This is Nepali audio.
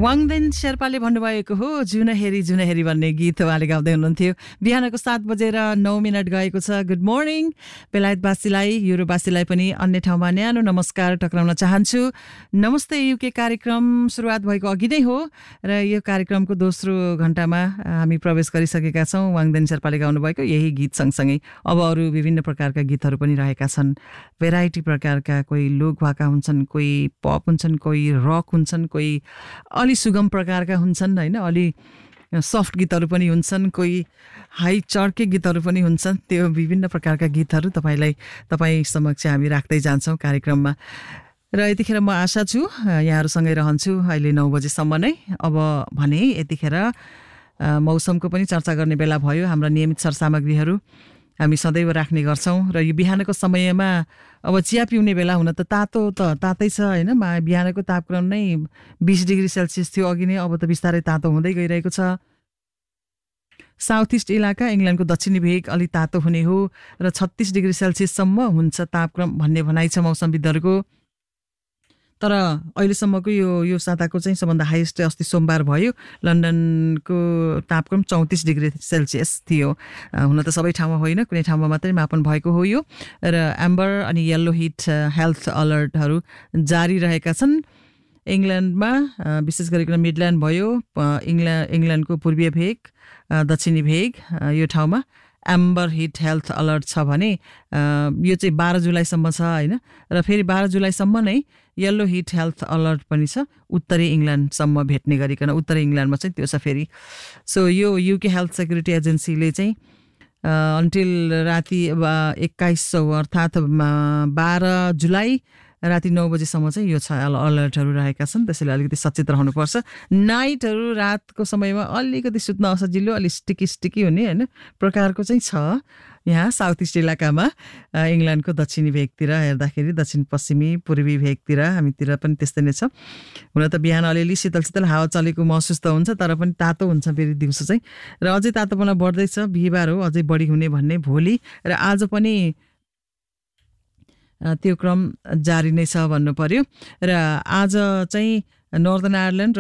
वाङदेन शेर्पाले भन्नुभएको हो जुन हेरी भन्ने गीत उहाँले गाउँदै हुनुहुन्थ्यो। बिहानको 7:09 गएको छ। गुड मर्निङ बेलायतवासीलाई, युरोपवासीलाई पनि अन्य ठाउँमा न्यानो नमस्कार टक्राउन चाहन्छु। नमस्ते युके कार्यक्रम सुरुवात भएको अघि नै हो र यो कार्यक्रमको दोस्रो घण्टामा हामी प्रवेश गरिसकेका छौँ। वाङदेन शेर्पाले गाउनुभएको यही गीत सँगसँगै अब अरू विभिन्न प्रकारका गीतहरू पनि रहेका छन्। भेराइटी प्रकारका, कोही लोकभाका हुन्छन्, कोही पप हुन्छन्, कोही रक हुन्छन्, कोही अलि सुगम प्रकारका हुन्छन् हैन, अलि सफ्ट गीतहरू पनि हुन्छन्, कोही हाई चर्के गीतहरू पनि हुन्छन्। त्यो विभिन्न प्रकारका गीतहरू तपाईँ समक्ष हामी राख्दै जान्छौँ कार्यक्रममा। र यतिखेर म आशा छु यहाँहरूसँगै रहन्छु अहिले 9 बजेसम्म नै। अब भने यतिखेर मौसमको पनि चर्चा गर्ने बेला भयो। हाम्रा नियमित सरसामग्रीहरू हामी सदैव राख्ने गर्छौँ र यो बिहानको समयमा अब चिया पिउने बेला हुन त तातै छ हैन। बिहानको तापक्रम नै 20 डिग्री सेल्सियस थियो अघि नै, अब त बिस्तारै तातो हुँदै गइरहेको छ। साउथ इस्ट इलाका इङ्ल्यान्डको दक्षिणी भेग अलि तातो हुने हो र 36 डिग्री सेल्सियससम्म हुन्छ तापक्रम भन्ने भनाइ छ मौसमविदहरूको। तर अहिलेसम्मको यो साताको चाहिँ सबभन्दा हाइएस्ट अस्ति सोमबार भयो। लन्डनको तापक्रम 34 डिग्री सेल्सियस थियो। हुन त सबै ठाउँमा होइन, कुनै ठाउँमा मात्रै मापन भएको हो यो। र एम्बर अनि येल्लो हिट हेल्थ अलर्टहरू जारी रहेका छन् इङ्ल्यान्डमा, विशेष गरिकन मिडल्यान्ड भयो, इङ्ल्यान्डको पूर्वीय भेग, दक्षिणी भेग, यो ठाउँमा एम्बर हिट हेल्थ अलर्ट छ भने यो चाहिँ 12 जुलाईसम्म छ होइन। र फेरि 12 जुलाईसम्म नै येल्लो हिट हेल्थ अलर्ट पनि छ उत्तरी इङ्ल्यान्डसम्म भेट्ने गरिकन। उत्तरी इङ्ल्यान्डमा चाहिँ त्यो छ फेरि। सो यो युके हेल्थ सेक्युरिटी एजेन्सीले चाहिँ अन्टिल राति 2100 अर्थात् 12 जुलाई राति 9 बजेसम्म चाहिँ यो छ अलर्टहरू रहेका छन्। त्यसैले अलिकति सचेत रहनुपर्छ। नाइटहरू रातको समयमा अलिकति सुत्न असजिलो, अलिक स्टिकी हुने होइन प्रकारको चाहिँ छ यहाँ साउथ इस्ट इलाकामा। इङ्ल्यान्डको दक्षिणी भेगतिर हेर्दाखेरि, दक्षिण पश्चिमी पूर्वी भेगतिर हामीतिर पनि त्यस्तै नै छ। हुन त बिहान अलिअलि शीतल हावा चलेको महसुस त हुन्छ, तर पनि तातो हुन्छ फेरि दिउँसो चाहिँ। र अझै तातोपना बढ्दैछ, बिहिबार हो अझै बढी हुने भन्ने भोलि र आज पनि त्यो क्रम जारी नै छ भन्नु पर्यो। र आज चाहिँ नर्दर्न आयरल्यान्ड र